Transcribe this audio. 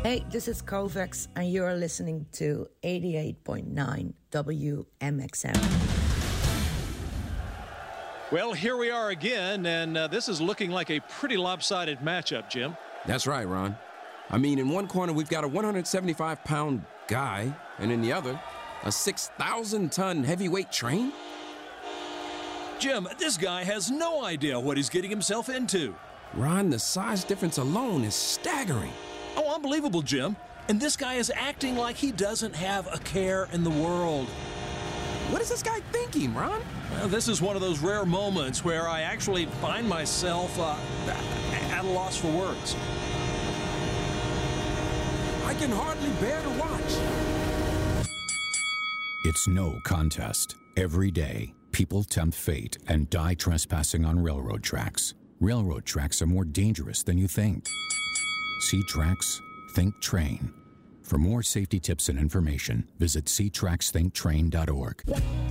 Hey, this is Kovacs, and you're listening to 88.9 WMXM. Well, here we are again, and this is looking like a pretty lopsided matchup, Jim. That's right, Ron. I mean, in one corner, we've got a 175-pound guy, and in the other, a 6,000-ton heavyweight train? Jim, this guy has no idea what he's getting himself into. Ron, the size difference alone is staggering. Oh, unbelievable, Jim. And this guy is acting like he doesn't have a care in the world. What is this guy thinking, Ron? Well, this is one of those rare moments where I actually find myself at a loss for words. I can hardly bear to watch. It's no contest. Every day, people tempt fate and die trespassing on railroad tracks. Railroad tracks are more dangerous than you think. See Tracks, Think Train. For more safety tips and information, visit ctracksthinktrain.org.